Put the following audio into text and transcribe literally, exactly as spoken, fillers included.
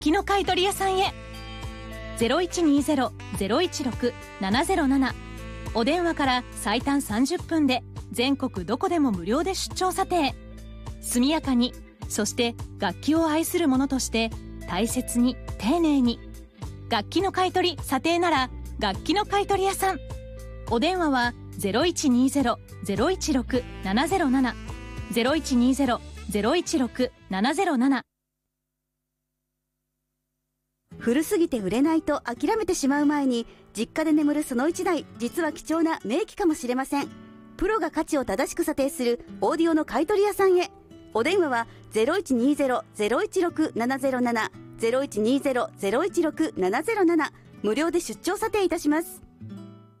器の買取屋さんへ。 ゼロいちにゼロ ゼロいちろく ななゼロなな お電話から最短さんじゅっぷんで全国どこでも無料で出張査定。速やかに、そして楽器を愛する者として大切に丁寧に。楽器の買取査定なら楽器の買取屋さん。お電話は ゼロいちにゼロ ゼロいちろく ななゼロなな ゼロいちにゼロ ゼロいちろく ななゼロなな。 古すぎて売れないと諦めてしまう前に、実家で眠るそのいちだい、実は貴重な名機かもしれません。プロが価値を正しく査定するオーディオの買取屋さんへ。お電話は ゼロいちにゼロ ゼロいちろく ななゼロなな ゼロいちにゼロ ゼロいちろく ななゼロなな、無料で出張査定いたします。